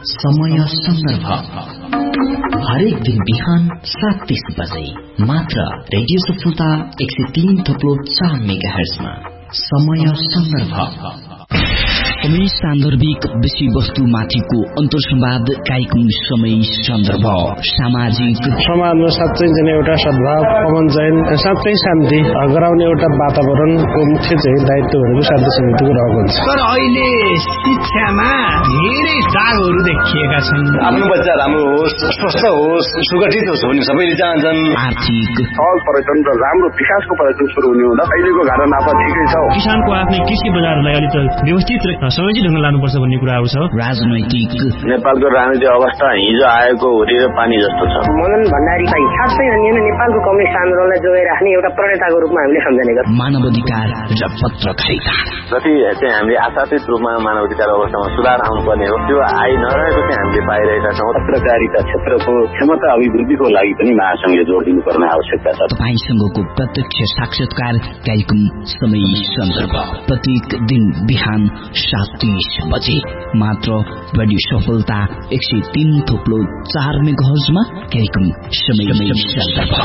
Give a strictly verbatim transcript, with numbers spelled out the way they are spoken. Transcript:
समय सन्दर्भ हरेक दिन बिहान सात तीस बजे मात्र रेडियो सफलता एक सय तीन थप्लो चार मेगा हर्जमा समय सन्दर्भ समय सान्दर्भिक विषय वस्तु माथिको अन्तर्संवाद कार्यक्रम समय सन्दर्भ सामाजिक समाजमा साँच्चै जने एउटा सद्भाव अमन चयन साँच्चै शान्ति गराउने एउटा वातावरणको मुख्य चाहिँ दायित्व भनेको शान्ति समितिको रहेको हुन्छ। तर अहिले शिक्षामा धेरै दागहरू देखिएका छन्। आफ्नो बच्चा राम्रो होस्, स्वस्थ होस्, सुगठित होस् भन्ने सबैले चाहन्छन्। आर्थिक सहज पर्यटन र राम्रो विकासको पर्यटन सुरु हुने हुँदा अहिलेको घाटा नाफा ठिकै छ। किसानको आफ्नै कृषि बजारलाई अलि त व्यवस्थित र समेजी ढङ्गले लानुपर्छ भन्ने कुराहरू छ। राजनैतिक नेपालको राजनीतिक अवस्था हिजो आएको हुरी र पानी जस्तो छ। मदन भण्डारी चाहिँ खासै अनि नेपालको कम्युनिस्ट आन्दोलनलाई जोगाइ राख्ने एउटा प्रणेताको रूपमा हामीले सम्झने गर्छौँ। मानव अधिकार र पत्रकारिता जति चाहिँ हामीले आशातीत रूपमा मानव अधिकार अवस्थामा सुधार आउनुपर्ने हो त्यो आइ नरहेको चाहिँ हामीले पाइरहेका छौँ। पत्रकारिता क्षेत्रको क्षमता अभिवृद्धिको लागि पनि महासंघले जोड दिनुपर्ने आवश्यकता छ। तपाईँसँगको प्रत्यक्ष साक्षात्कार कार्यक्रम समय सन्दर्भ प्रत्येक दिन बिहान सात तीस बजे मात्र रेडियो सफलता एक सय तीन थोप्लो चार मेगाहर्जमा कार्यक्रम समय सन्दर्भ।